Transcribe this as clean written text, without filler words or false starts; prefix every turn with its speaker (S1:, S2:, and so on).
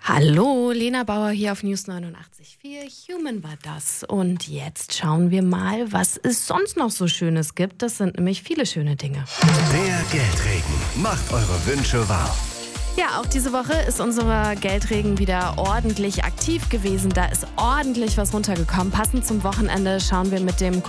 S1: Hallo, Lena Bauer hier auf News 89.4. Human war das. Und jetzt schauen wir mal, was es sonst noch so Schönes gibt. Das sind nämlich viele schöne Dinge.
S2: Der Geldregen macht eure Wünsche wahr.
S1: Ja, auch diese Woche ist unser Geldregen wieder ordentlich aktiv gewesen. Da ist ordentlich was runtergekommen. Passend zum Wochenende schauen wir mit dem